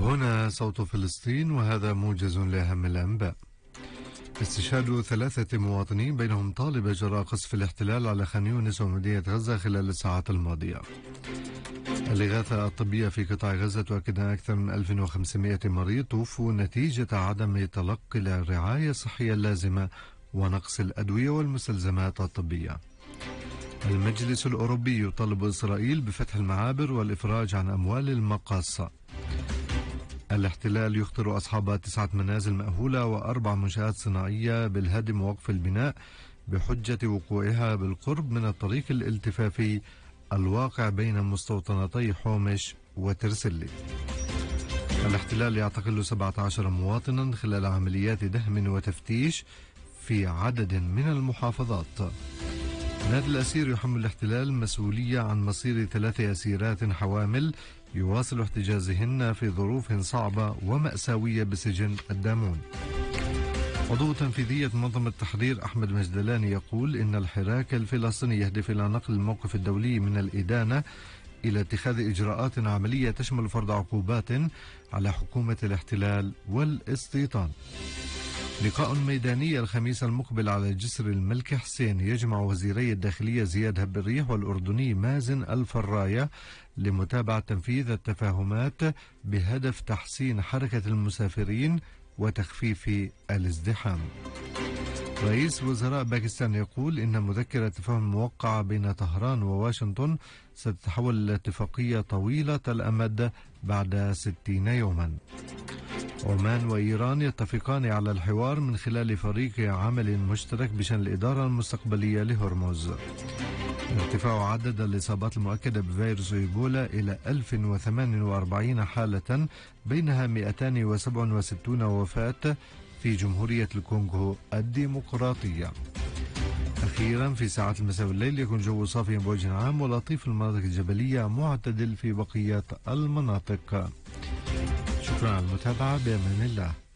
هنا صوت فلسطين، وهذا موجز لأهم الأنباء. استشهاد 3 مواطنين بينهم طالبة جراء قصف الاحتلال على خان يونس ومدينة غزة خلال الساعات الماضية. الإغاثة الطبية في قطاع غزة تؤكد أن أكثر من 1500 مريض توفوا نتيجة عدم تلقي الرعاية الصحية اللازمة ونقص الأدوية والمستلزمات الطبية. المجلس الأوروبي يطالب إسرائيل بفتح المعابر والإفراج عن أموال المقاصة. الاحتلال يخطر أصحاب 9 منازل مأهولة و4 منشآت صناعية بالهدم ووقف البناء بحجة وقوعها بالقرب من الطريق الالتفافي الواقع بين مستوطنتي حومش وترسلي. الاحتلال يعتقل 17 مواطنا خلال عمليات دهم وتفتيش في عدد من المحافظات. نادي الأسير يحمل الاحتلال مسؤولية عن مصير 3 أسيرات حوامل يواصل احتجازهن في ظروف صعبة ومأساوية بسجن الدامون. عضو تنفيذية منظمة التحرير أحمد مجدلاني يقول إن الحراك الفلسطيني يهدف إلى نقل الموقف الدولي من الإدانة إلى اتخاذ إجراءات عملية تشمل فرض عقوبات على حكومة الاحتلال والاستيطان. لقاء ميداني الخميس المقبل على جسر الملك حسين يجمع وزيري الداخلية زياد هب الريح والأردني مازن الفراية لمتابعة تنفيذ التفاهمات بهدف تحسين حركة المسافرين وتخفيف الازدحام. رئيس وزراء باكستان يقول إن مذكرة تفاهم موقعة بين طهران وواشنطن ستتحول إلى اتفاقية طويلة الأمد بعد 60 يوما. عمان وإيران يتفقان على الحوار من خلال فريق عمل مشترك بشأن الإدارة المستقبلية لهرمز. ارتفاع عدد الإصابات المؤكدة بفيروس إيبولا إلى 1048 حالة، بينها 267 وفاة في جمهورية الكونغو الديمقراطية. أخيرا في ساعات المساء والليل يكون جو صافيا بوجه عام ولطيف في المناطق الجبلية، معتدل في بقية المناطق. شكرا على المتابعة، بأمان الله.